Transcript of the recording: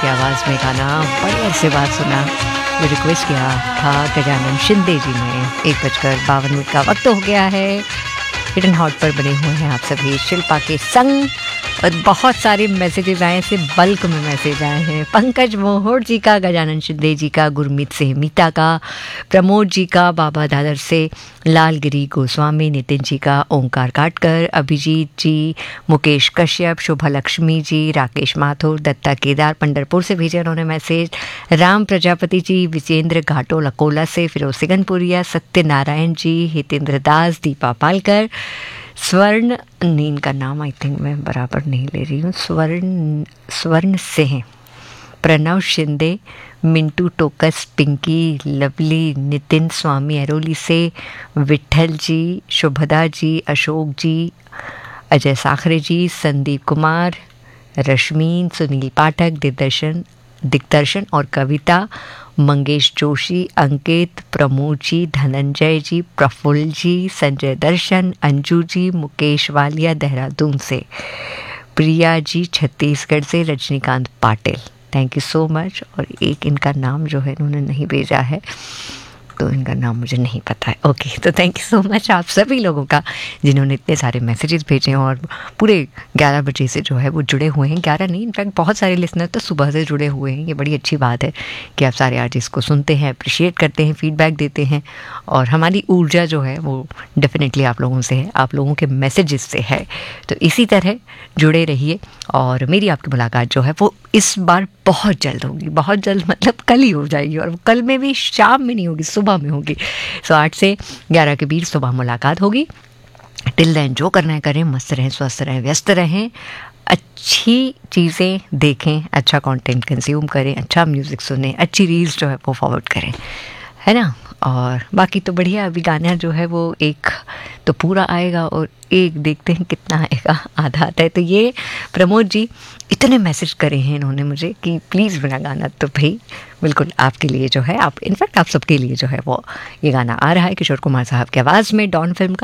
की आवाज़ में गाना बड़ी अरसे बाद सुना, जो रिक्वेस्ट किया था गजानन शिंदे जी ने। 1:52 का वक्त हो गया है। हिडन हॉट पर बने हुए हैं आप सभी शिल्पा के संग, और बहुत सारे मैसेजेस आए हैं, बल्क में मैसेज आए हैं। पंकज मोहोड़ जी का, गजानन शिंदे जी का, गुरमीत से मीता का, प्रमोद जी का, बाबा दादर से, लालगिरी गोस्वामी, नितिन जी का, ओंकार काटकर, अभिजीत जी, मुकेश कश्यप, शुभा लक्ष्मी जी, राकेश माथुर, दत्ता केदार पंडरपुर से भेजे उन्होंने मैसेज, राम प्रजापति जी, विजेंद्र घाटोल अकोला से, फिरोज सिगनपुरिया, सत्यनारायण जी, हितेंद्र दास, दीपा पालकर, स्वर्ण, नीन का नाम आई थिंक मैं बराबर नहीं ले रही हूँ, स्वर्ण सिंह, प्रणव शिंदे, मिंटू टोकस, पिंकी, लवली, नितिन स्वामी अरोली से, विठल जी, शुभदा जी, अशोक जी, अजय साखरे जी, संदीप कुमार, रश्मीन, सुनील पाठक, दिग्दर्शन और कविता, मंगेश जोशी, अंकित, प्रमोद जी, धनंजय जी, प्रफुल्ल जी, संजय दर्शन, अंजू जी, मुकेश वालिया देहरादून से, प्रिया जी छत्तीसगढ़ से, Rajinikanth Patil, thank you so much. और एक इनका नाम जो है इन्होंने नहीं भेजा है, तो इनका नाम मुझे नहीं पता है। ओके, तो थैंक यू सो मच आप सभी लोगों का जिन्होंने इतने सारे मैसेजेस भेजे हैं और पूरे 11 बजे से जो है वो जुड़े हुए हैं। 11 नहीं, इनफैक्ट बहुत सारे लिसनर तो सुबह से जुड़े हुए हैं। ये बड़ी अच्छी बात है कि आप सारे आर्टिस्ट को सुनते हैं, अप्रिशिएट करते हैं, फीडबैक देते हैं, और हमारी ऊर्जा जो है वो डेफिनेटली आप लोगों से है, आप लोगों के मैसेजेस से है। तो इसी तरह जुड़े रहिए, और मेरी आपकी मुलाकात जो है वो इस बार बहुत जल्द होगी, बहुत जल्द मतलब कल ही हो जाएगी, और कल में भी शाम में नहीं होगी, सुबह में होगी। 8 से 11 के बीच सुबह मुलाकात होगी। टिल देन जो करना है करें, मस्त रहें, स्वस्थ रहें, व्यस्त रहें, अच्छी चीज़ें देखें, अच्छा कंटेंट कंज्यूम करें, अच्छा म्यूज़िक सुनें, अच्छी रील्स जो है वो फॉरवर्ड करें, है ना। और बाकी तो बढ़िया, अभी गाना जो है वो एक तो पूरा आएगा और एक देखते हैं कितना आएगा, आधा आता है। तो ये प्रमोद जी इतने मैसेज करे हैं इन्होंने मुझे कि प्लीज़ मेरा गाना, तो भाई बिल्कुल आपके लिए जो है, आप इनफैक्ट आप सबके लिए जो है वो ये गाना आ रहा है किशोर कुमार साहब की आवाज़ में, डॉन फिल्म का।